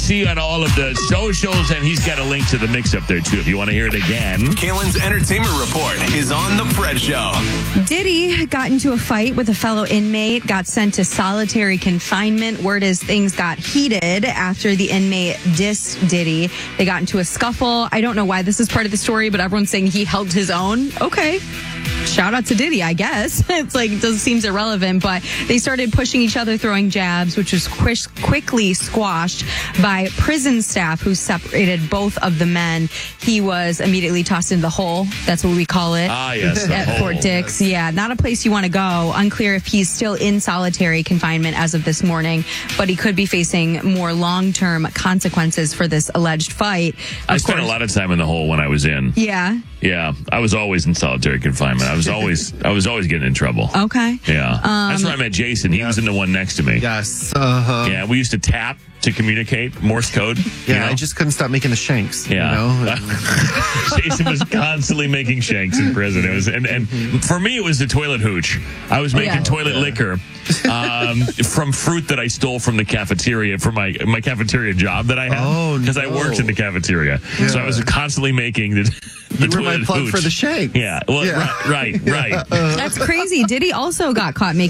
see you on all of the socials, and he's got a link to the mix up there, too, if you want to hear it again. Kalen's Entertainment Report is on The Fred Show. Diddy got into a fight with a fellow inmate, got sent to solitary confinement. Word is things got heated after the inmate dissed Diddy. They got into a scuffle. I don't know why this is part of the story, but everyone's saying he held his own. Okay. Shout out to Diddy, I guess. It's like, it seems irrelevant, but they started pushing each other, throwing jabs, which was quickly squashed by prison staff who separated both of the men. He was immediately tossed in the hole. That's what we call it. Ah, yes. At Fort Dix. Yes. Yeah, not a place you want to go. Unclear if he's still in solitary confinement as of this morning, but he could be facing more long-term consequences for this alleged fight. I spent a lot of time in the hole when I was in. Yeah. Yeah, I was always in solitary confinement. I was always getting in trouble. Okay. Yeah. That's where I met Jason. He was in the one next to me. Yes. Yeah, we used to tap to communicate, Morse code. Yeah, you know? I just couldn't stop making the shanks. Yeah. You know? Jason was constantly making shanks in prison. It was and for me it was the toilet hooch. I was making toilet liquor from fruit that I stole from the cafeteria for my cafeteria job that I had because I worked in the cafeteria. Yeah. So I was constantly making the you were toilet my plug hooch for the shank. Yeah. Well, right. That's crazy. Diddy also got caught making